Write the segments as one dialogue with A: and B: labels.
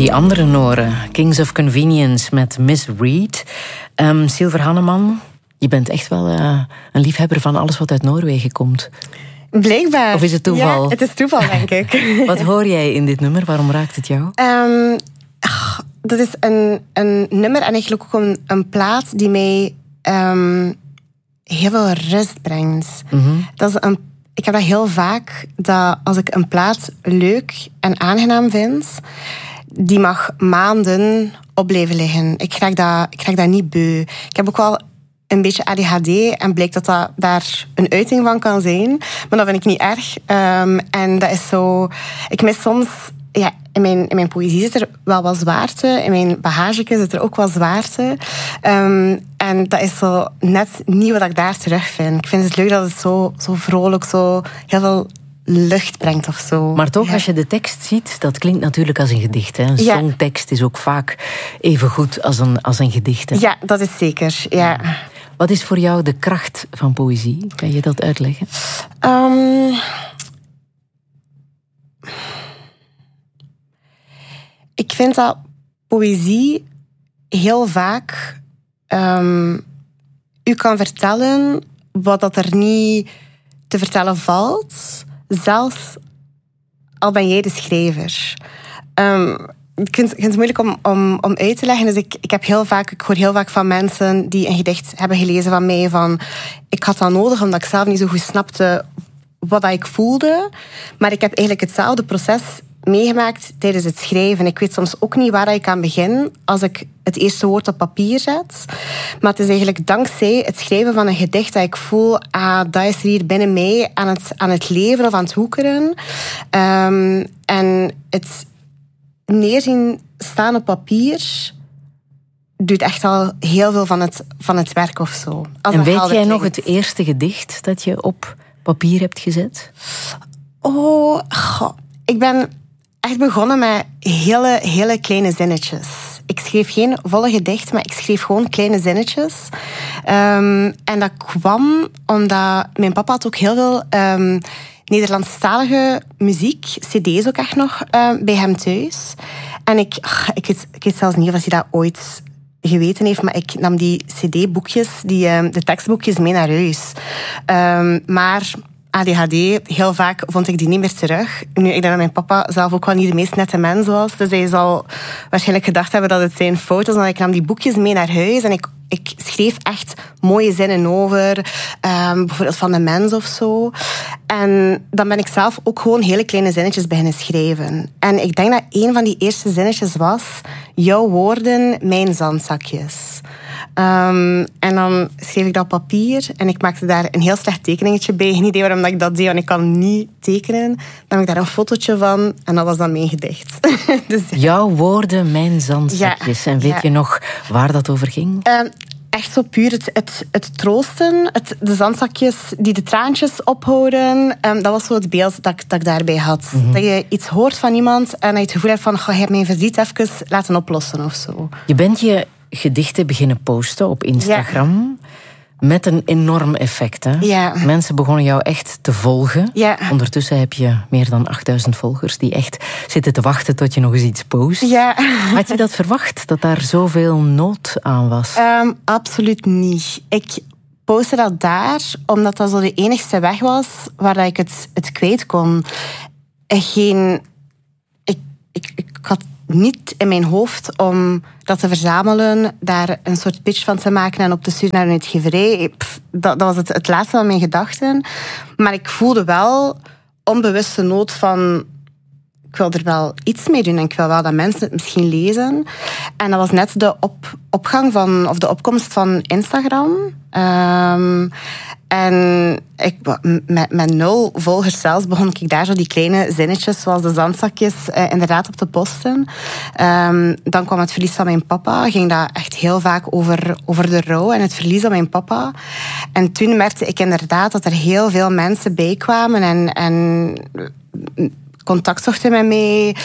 A: Die andere Noren, Kings of Convenience met Miss Reed. Silver Hanneman, je bent echt wel een liefhebber van alles wat uit Noorwegen komt.
B: Blijkbaar.
A: Of is het toeval?
B: Ja, het is toeval, denk ik.
A: Wat hoor jij in dit nummer? Waarom raakt het jou?
B: Dat is een nummer en eigenlijk ook een plaat die mij heel veel rust brengt.
A: Mm-hmm.
B: Ik heb dat heel vaak, dat als ik een plaat leuk en aangenaam vind, die mag maanden op blijven liggen. Ik krijg dat niet beu. Ik heb ook wel een beetje ADHD en blijkt dat daar een uiting van kan zijn. Maar dat vind ik niet erg. En dat is zo... Ik mis soms... Ja, in mijn poëzie zit er wel wat zwaarte. In mijn bagage zit er ook wat zwaarte. En dat is zo net niet wat ik daar terugvind. Ik vind het leuk dat het zo vrolijk, zo heel veel lucht brengt of zo.
A: Maar toch, als je de tekst ziet, dat klinkt natuurlijk als een gedicht. Hè? Een songtekst is ook vaak even goed als een gedicht. Hè?
B: Ja, dat is zeker. Ja.
A: Wat is voor jou de kracht van poëzie? Kan je dat uitleggen?
B: Ik vind dat poëzie heel vaak u kan vertellen wat dat er niet te vertellen valt, zelfs al ben jij de schrijver. Ik vind het moeilijk om uit te leggen. Dus ik hoor heel vaak van mensen die een gedicht hebben gelezen van mij van ik had dat nodig omdat ik zelf niet zo goed snapte wat ik voelde. Maar ik heb eigenlijk hetzelfde proces meegemaakt tijdens het schrijven. Ik weet soms ook niet waar ik aan begin als ik het eerste woord op papier zet. Maar het is eigenlijk dankzij het schrijven van een gedicht dat ik voel, dat is er hier binnen mij aan het leven of aan het woekeren. En het neerzien staan op papier doet echt al heel veel van het werk of zo.
A: En weet jij nog het eerste gedicht dat je op papier hebt gezet?
B: Ik ben echt begonnen met hele kleine zinnetjes. Ik schreef geen volle gedicht, maar ik schreef gewoon kleine zinnetjes. En dat kwam omdat mijn papa had ook heel veel Nederlandstalige muziek, cd's ook echt nog, bij hem thuis. En ik weet zelfs niet of hij dat ooit geweten heeft, maar ik nam die cd-boekjes, de tekstboekjes mee naar huis. Maar ADHD, heel vaak vond ik die niet meer terug. Nu, ik denk dat mijn papa zelf ook wel niet de meest nette mens was. Dus hij zal waarschijnlijk gedacht hebben dat het zijn fout was. Maar ik nam die boekjes mee naar huis en ik schreef echt mooie zinnen over. Bijvoorbeeld van de mens of zo. En dan ben ik zelf ook gewoon hele kleine zinnetjes beginnen schrijven. En ik denk dat een van die eerste zinnetjes was: jouw woorden, mijn zandzakjes. En dan schreef ik dat op papier en ik maakte daar een heel slecht tekeningetje bij. Geen idee waarom ik dat deed, want ik kan niet tekenen. Dan heb ik daar een fotootje van en dat was dan mijn gedicht. Dus,
A: jouw woorden, mijn zandzakjes. Ja, en weet je nog waar dat over ging?
B: Echt zo puur het troosten. De zandzakjes die de traantjes ophouden. Dat was zo het beeld dat ik daarbij had. Mm-hmm. Dat je iets hoort van iemand en dat je het gevoel hebt van je hebt mijn verdriet even laten oplossen of zo.
A: Je bent je gedichten beginnen posten op Instagram. Ja. Met een enorm effect. Hè?
B: Ja.
A: Mensen begonnen jou echt te volgen.
B: Ja.
A: Ondertussen heb je meer dan 8000 volgers die echt zitten te wachten tot je nog eens iets post.
B: Ja.
A: Had je dat verwacht, dat daar zoveel nood aan was?
B: Absoluut niet. Ik postte dat daar omdat dat zo de enigste weg was waar ik het kwijt kon. Ik had niet in mijn hoofd om dat te verzamelen, daar een soort pitch van te maken en op te sturen naar een uitgeverij. Dat was het laatste van mijn gedachten. Maar ik voelde wel onbewuste nood van ik wil er wel iets mee doen en ik wil wel dat mensen het misschien lezen. En dat was net de opgang of de opkomst van Instagram. En met 0 volgers zelfs begon ik daar zo die kleine zinnetjes zoals de zandzakjes inderdaad op te posten. Dan kwam het verlies van mijn papa. Ging dat echt heel vaak over de rouw en het verlies van mijn papa. En toen merkte ik inderdaad dat er heel veel mensen bijkwamen en contact zochten met mij.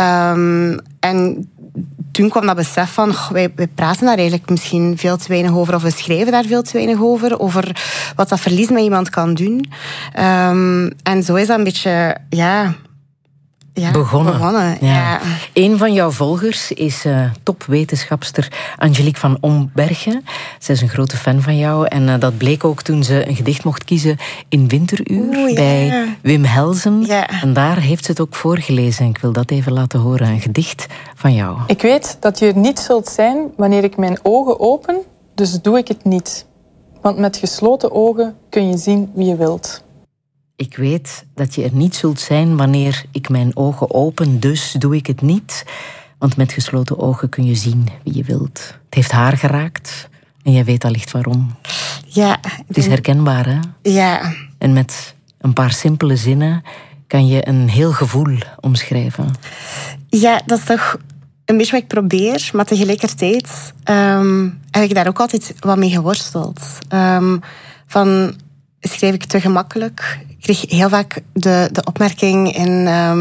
B: En toen kwam dat besef van, wij praten daar eigenlijk misschien veel te weinig over, of we schrijven daar veel te weinig over wat dat verlies met iemand kan doen. En zo is dat een beetje,
A: begonnen.
B: Ja.
A: Een van jouw volgers is topwetenschapster Angelique van Ombergen. Zij is een grote fan van jou. En dat bleek ook toen ze een gedicht mocht kiezen in Winteruur bij Wim Helsen.
B: Ja.
A: En daar heeft ze het ook voorgelezen. Ik wil dat even laten horen. Een gedicht van jou.
C: Ik weet dat je er niet zult zijn wanneer ik mijn ogen open, dus doe ik het niet. Want met gesloten ogen kun je zien wie je wilt.
A: Ik weet dat je er niet zult zijn wanneer ik mijn ogen open, dus doe ik het niet. Want met gesloten ogen kun je zien wie je wilt. Het heeft haar geraakt en jij weet allicht waarom.
B: Ja.
A: Het is herkenbaar, hè?
B: Ja.
A: En met een paar simpele zinnen kan je een heel gevoel omschrijven.
B: Ja, dat is toch een beetje wat ik probeer, maar tegelijkertijd heb ik daar ook altijd wat mee geworsteld. Van, schrijf ik te gemakkelijk? Ik kreeg heel vaak de opmerking in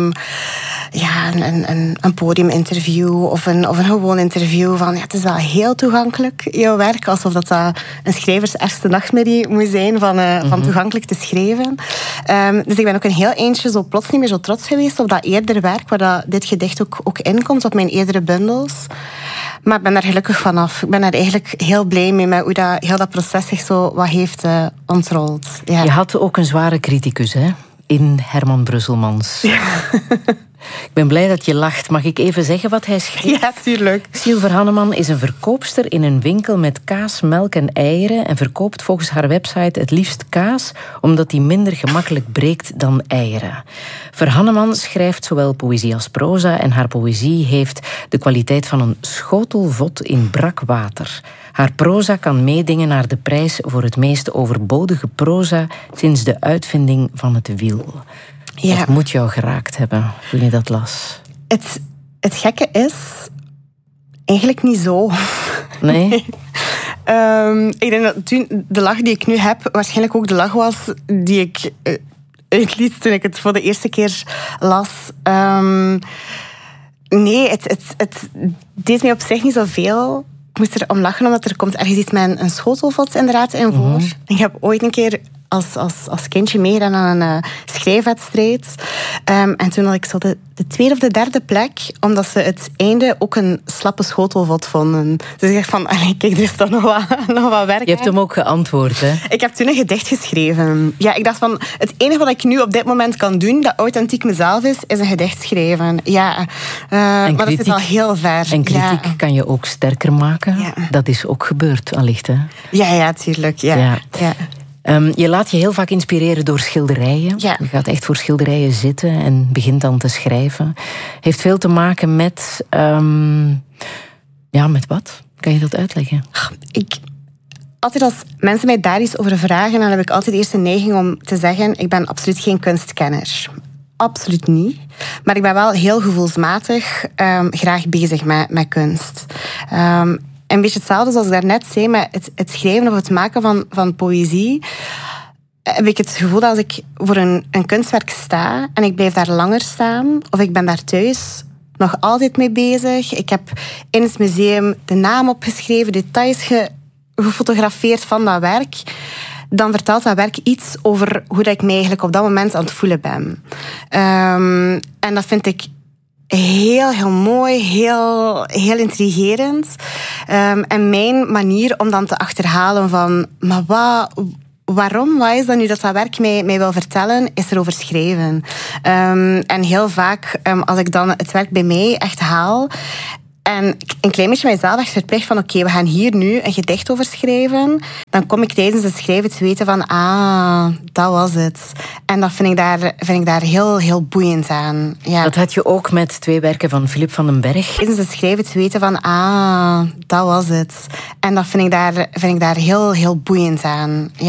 B: een podiuminterview of een gewoon interview van het is wel heel toegankelijk, jouw werk. Alsof dat een schrijvers ergste nachtmerrie moet zijn van toegankelijk te schrijven. Dus ik ben ook een heel eindje zo plots niet meer zo trots geweest op dat eerder werk, waar dit gedicht ook in komt, op mijn eerdere bundels. Maar ik ben daar gelukkig vanaf. Ik ben daar eigenlijk heel blij mee met hoe heel dat proces zich zo wat heeft ontrold. Ja.
A: Je had ook een zware criticus, hè? In Herman Brusselmans. Ja. Ik ben blij dat je lacht. Mag ik even zeggen wat hij schreef?
B: Ja, tuurlijk.
A: Silver Hanneman is een verkoopster in een winkel met kaas, melk en eieren en verkoopt volgens haar website het liefst kaas, omdat die minder gemakkelijk breekt dan eieren. Verhanneman schrijft zowel poëzie als proza en haar poëzie heeft de kwaliteit van een schotelvot in brak water. Haar proza kan meedingen naar de prijs voor het meest overbodige proza sinds de uitvinding van het wiel. Ja. Dat moet jou geraakt hebben toen je dat las.
B: Het gekke is eigenlijk niet zo.
A: Nee?
B: Ik denk dat toen de lach die ik nu heb waarschijnlijk ook de lach was die ik uitliet toen ik het voor de eerste keer las. Nee, het deed mij op zich niet zoveel. Ik moest er om lachen, omdat er komt ergens iets met een schotelvot inderdaad in voor. Mm-hmm. Ik heb ooit een keer als kindje meegedaan aan een schrijfwedstrijd. En toen had ik zo de tweede of de derde plek, omdat ze het einde ook een slappe schotelvot vonden. Dus ik dacht van, kijk, er is toch nog wat werk.
A: Je hebt hem ook geantwoord, hè?
B: Ik heb toen een gedicht geschreven. Ja, ik dacht van, het enige wat ik nu op dit moment kan doen, dat authentiek mezelf is een gedicht schrijven. Ja, maar dat zit al heel ver.
A: En kritiek kan je ook sterker maken. Ja. Dat is ook gebeurd, allicht, hè?
B: Ja, tuurlijk. Ja.
A: Je laat je heel vaak inspireren door schilderijen.
B: Ja.
A: Je gaat echt voor schilderijen zitten en begint dan te schrijven. Heeft veel te maken met... met wat? Kan je dat uitleggen?
B: Altijd als mensen mij daar iets over vragen, dan heb ik altijd eerst een neiging om te zeggen, ik ben absoluut geen kunstkenner. Absoluut niet. Maar ik ben wel heel gevoelsmatig graag bezig met kunst. Een beetje hetzelfde zoals ik daarnet zei, met het schrijven of het maken van poëzie, heb ik het gevoel dat als ik voor een kunstwerk sta en ik blijf daar langer staan, of ik ben daar thuis nog altijd mee bezig. Ik heb in het museum de naam opgeschreven, details gefotografeerd van dat werk. Dan vertelt dat werk iets over hoe dat ik mij eigenlijk op dat moment aan het voelen ben. En dat vind ik heel, heel mooi, heel intrigerend. En mijn manier om dan te achterhalen van, maar waarom? Wat is dat nu dat werk mij wil vertellen? Is erover schrijven. En heel vaak, als ik dan het werk bij mij echt haal en een klein beetje mijzelf echt verplicht van oké, we gaan hier nu een gedicht over schrijven, dan kom ik tijdens het schrijven te weten van dat was het. En dat vind ik daar heel, heel boeiend aan. Ja.
A: Dat had je ook met 2 werken van Philip van den Berg.
B: Tijdens het schrijven te weten van dat was het. En dat vind ik daar heel, heel boeiend aan. Ja.